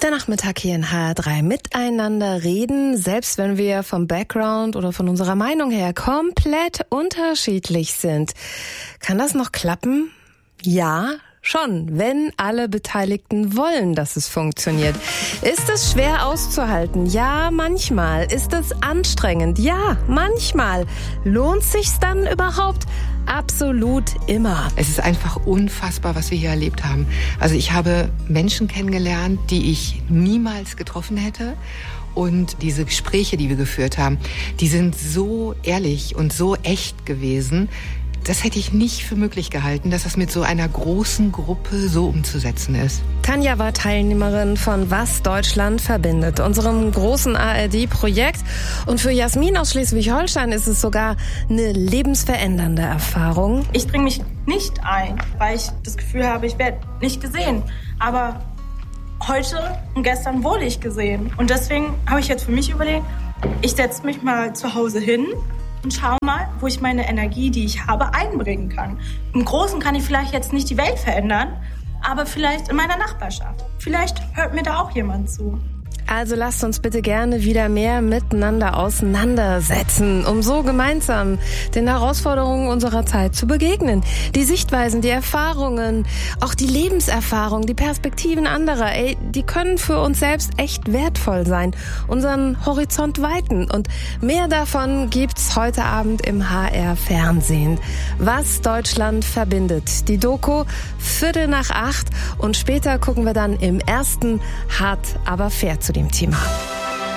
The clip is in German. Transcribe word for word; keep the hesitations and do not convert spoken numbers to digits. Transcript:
Der Nachmittag hier in H R drei. Miteinander reden, selbst wenn wir vom Background oder von unserer Meinung her komplett unterschiedlich sind. Kann das noch klappen? Ja, schon, wenn alle Beteiligten wollen, dass es funktioniert. Ist es schwer auszuhalten? Ja, manchmal. Ist es anstrengend? Ja, manchmal. Lohnt sich's dann überhaupt? Absolut immer. Es ist einfach unfassbar, was wir hier erlebt haben. Also ich habe Menschen kennengelernt, die ich niemals getroffen hätte. Und diese Gespräche, die wir geführt haben, die sind so ehrlich und so echt gewesen. Das hätte ich nicht für möglich gehalten, dass das mit so einer großen Gruppe so umzusetzen ist. Tanja war Teilnehmerin von Was Deutschland verbindet, unserem großen A R D-Projekt. Und für Jasmin aus Schleswig-Holstein ist es sogar eine lebensverändernde Erfahrung. Ich bringe mich nicht ein, weil ich das Gefühl habe, ich werde nicht gesehen. Aber heute und gestern wurde ich gesehen. Und deswegen habe ich jetzt für mich überlegt, ich setze mich mal zu Hause hin und schau mal, wo ich meine Energie, die ich habe, einbringen kann. Im Großen kann ich vielleicht jetzt nicht die Welt verändern, aber vielleicht in meiner Nachbarschaft. Vielleicht hört mir da auch jemand zu. Also lasst uns bitte gerne wieder mehr miteinander auseinandersetzen, um so gemeinsam den Herausforderungen unserer Zeit zu begegnen. Die Sichtweisen, die Erfahrungen, auch die Lebenserfahrung, die Perspektiven anderer, ey, die können für uns selbst echt wertvoll sein, unseren Horizont weiten. Und mehr davon gibt's heute Abend im H R Fernsehen. Was Deutschland verbindet. Die Doku Viertel nach acht und später gucken wir dann im ersten Hart aber fair zu dem Thema.